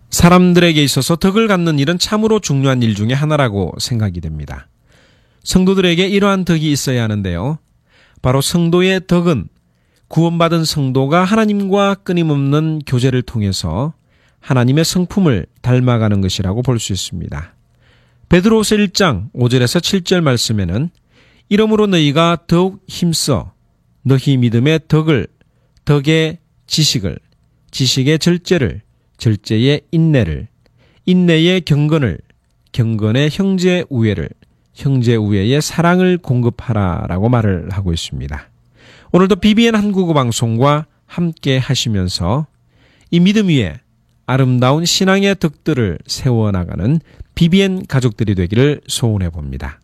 사람들에게 있어서 덕을 갖는 일은 참으로 중요한 일 중에 하나라고 생각이 됩니다. 성도들에게 이러한 덕이 있어야 하는데요. 바로 성도의 덕은 구원받은 성도가 하나님과 끊임없는 교제를 통해서 하나님의 성품을 닮아가는 것이라고 볼 수 있습니다. 베드로후서 1장 5절에서 7절 말씀에는 이러므로 너희가 더욱 힘써 너희 믿음의 덕을, 덕의 지식을, 지식의 절제를, 절제의 인내를, 인내의 경건을, 경건의 형제 우애를, 형제 우애의 사랑을 공급하라라고 말을 하고 있습니다. 오늘도 BBN 한국어 방송과 함께 하시면서 이 믿음 위에 아름다운 신앙의 덕들을 세워나가는 BBN 가족들이 되기를 소원해 봅니다.